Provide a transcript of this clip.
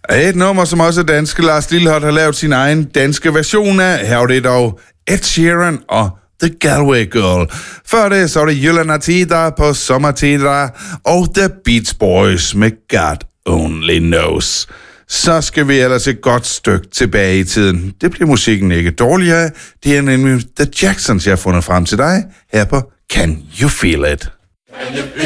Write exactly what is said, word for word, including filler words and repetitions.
Et nummer, som også danske Lars Lilholt har lavet sin egen danske version af. Her er det dog Ed Sheeran og The Galway Girl. Før det, så er det Gyllene Tider på Sommertider og The Beach Boys med God Only Knows. Så skal vi ellers et godt stykke tilbage i tiden. Det bliver musikken ikke dårligere. Det er nemlig The Jacksons, jeg har fundet frem til dig her på Can You Feel It?